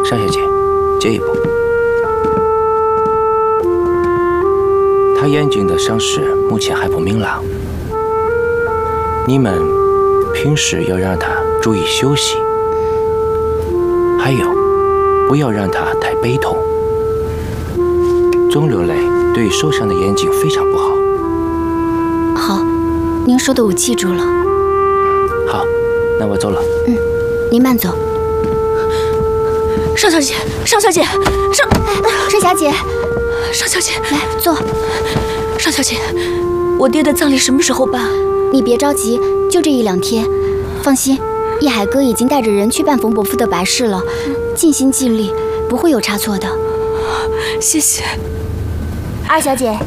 尚小姐，借一步。他眼睛的伤势目前还不明朗，你们平时要让他注意休息，还有不要让他太悲痛。总流泪对受伤的眼睛非常不好。 好，您说的我记住了。 好，那我走了。 您慢走。 尚小姐，尚小姐， 盛霞姐， 尚小姐， 来坐。 尚小姐，我爹的葬礼什么时候办？ 你别着急，就这1-2天。放心，一海哥已经带着人去办冯伯父的白事了，尽心尽力，不会有差错的。 谢谢。 二小姐，